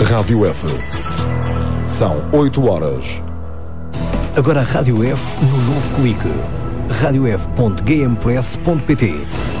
Rádio F. São 8 horas. Agora a Rádio F no novo clique. radiof.gmpress.pt